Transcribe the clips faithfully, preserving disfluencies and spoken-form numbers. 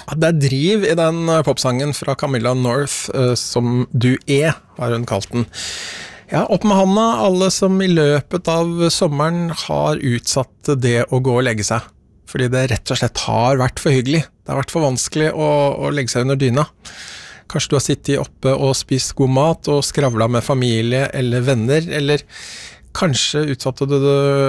Ja, det er driv i den popsangen fra Camilla North, uh, som du er, har hun kalt den. Ja, opp med handa, alle som i løpet av sommeren har utsatt det å gå og legge seg. Fordi det rett og slett har vært for hyggelig. Det har vært for vanskelig å, å legge seg under dyna. Kanskje du har sittet oppe og spist god mat og skravlet med familie eller venner, eller kanskje utsatte du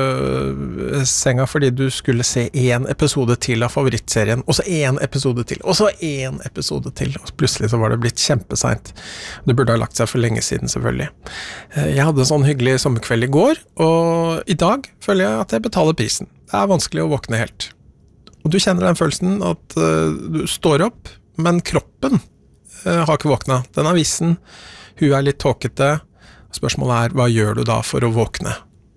senga fordi du skulle se en episode til av favorittserien, og så en episode til, og så en episode til, og plutselig så var det blitt kjempesent. Det burde ha lagt seg for lenge siden, selvfølgelig. Jeg hadde en sånn hyggelig sommerkveld i går, og i dag føler jeg at jeg betaler prisen. Det er vanskelig å våkne helt. Og du kjenner den følelsen at du står opp, men kroppen har ikke våkna. Den er vissen, hun er litt tåkete. Spørsmålet er, hva gjør du da for å våkne?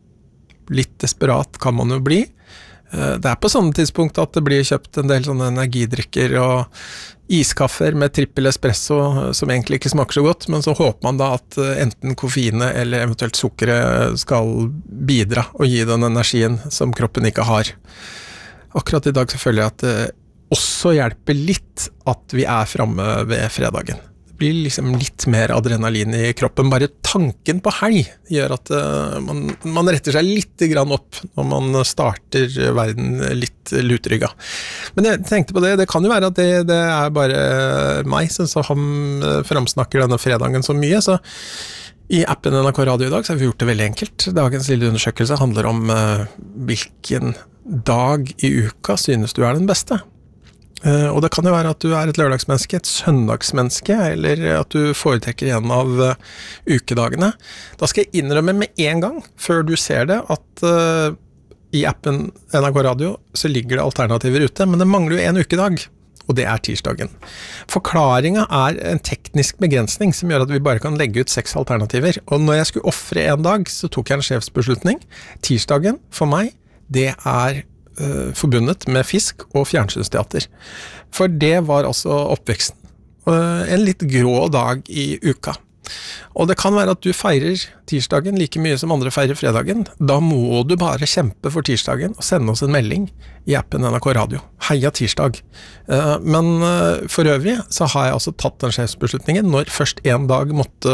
Litt desperat kan man jo bli. Det er på sånne tidspunkt at det blir kjøpt en del sånne energidrikker og iskaffer med trippel espresso som egentlig ikke smaker så godt, men så håper man da at enten koffeine eller eventuelt sukkeret skal bidra og gi den energien som kroppen ikke har. Akkurat i dag så føler jeg at det også hjelper litt at vi er fremme ved fredagen. Blir liksom litt mer adrenalin i kroppen. Bare tanken på helg gjør at uh, man, man retter seg litt grann opp når man starter verden litt lutrygga. Men jeg tenkte på det, det kan jo være at det, det er bare meg som så han framsnakker denne fredagen så mye, så i appen N R K Radio i dag så har vi gjort det veldig enkelt. Dagens lille undersøkelse handler om uh, hvilken dag i uka synes du er den beste. Uh, og det kan jo være at du er et lørdagsmenneske, et søndagsmenneske, eller at du foretrekker en av uh, ukedagene. Da skal jeg innrømme med en gang, før du ser det, at uh, i appen N R K Radio så ligger det alternativer ute, men det mangler jo en ukedag, og det er tirsdagen. Forklaringen er en teknisk begrensning som gjør at vi bare kan legge ut seks alternativer, og når jeg skulle offre en dag, så tok jeg en sjefsbeslutning. Tirsdagen, for meg, det er forbundet med fisk og fjernsynsteater. For det var altså oppveksten. En litt grå dag i uka. Og det kan være at du feirer tirsdagen like mye som andre feirer fredagen. Da må du bare kjempe for tirsdagen og sende oss en melding i appen N R K Radio. Heia tirsdag! Men for øvrig så har jeg altså tatt den sjefsbeslutningen når først en dag måtte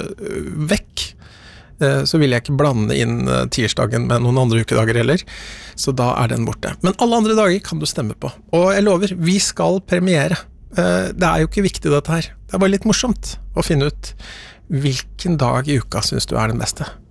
vekk. Så vil jeg ikke blande inn tirsdagen med noen andre ukedager heller, så da er den borte. Men alle andre dager kan du stemme på. Og jeg lover, vi skal premiere. Det er jo ikke viktig dette her. Det er bare litt morsomt å finne ut hvilken dag i uka synes du er den beste.